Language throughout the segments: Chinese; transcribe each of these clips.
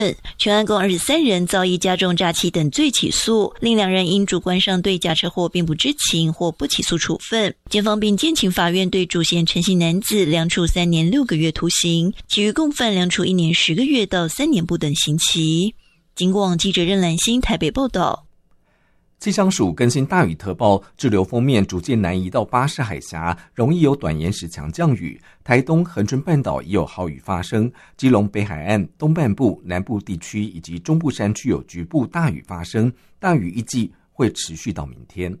全案共23人遭以加重诈欺等罪起诉，另2人因主观上对驾车祸并不知情或不起诉处分。检方并建请法院对主嫌陈姓男子量处3年6个月徒刑，其余共犯量处1年10个月到3年不等刑期。警广记者任兰心台北报道。 气象署更新大雨特报，滞留锋面逐渐南移到巴士海峡，容易有短延时强降雨。台东恒春半岛也有豪雨发生，基隆北海岸东半部、南部地区以及中部山区有局部大雨发生，大雨预计会持续到明天。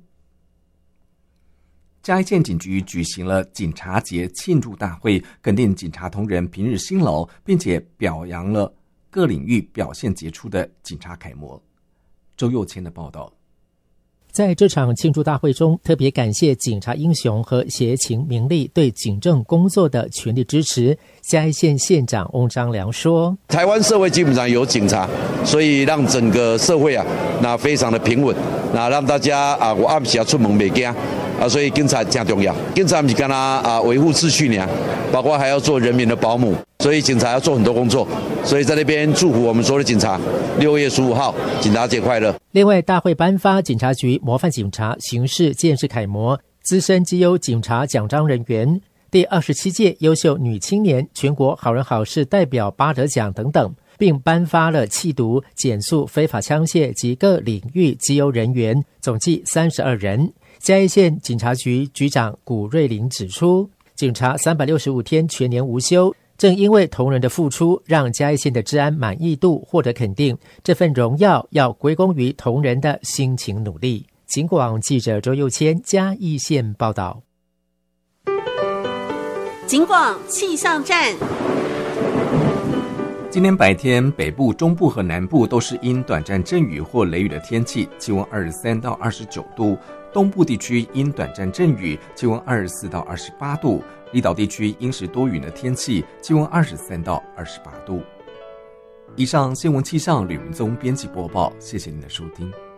嘉义县警局举行了警察节庆祝大会，肯定警察同仁平日辛劳，并且表扬了各领域表现杰出的警察楷模。周佑谦的报道。 在这场庆祝大会中，特别感谢警察英雄和协勤名利对警政工作的全力支持。嘉义县县长翁章良说：“ 台湾社会基本上有警察，所以让整个社会那非常的平稳，那让大家我暗时出门袂惊所以警察很重要。警察不是干维护秩序呢，包括还要做人民的保姆，所以警察要做很多工作。所以在那边祝福我们所有的警察，6月15号警察节快乐。” 另外，大会颁发警察局模范警察、刑事建设楷模、资深绩优警察奖章人员、第27届优秀女青年全国好人好事代表8得奖等等，并颁发了缉毒、检肃非法枪械及各领域绩优人员，总计32人。嘉义县警察局局长古瑞麟指出，警察365天全年无休，正因为同仁的付出，让嘉义县的治安满意度获得肯定，这份荣耀要归功于同仁的辛勤努力。警广记者周佑谦嘉义县报道。 警广气象站。 今天白天，北部、中部和南部都是因短暂阵雨或雷雨的天气，气温23到29度；东部地区因短暂阵雨，气温24到28度；离岛地区因时多云的天气，气温23到28度。以上新闻气象，吕明宗编辑播报，谢谢您的收听。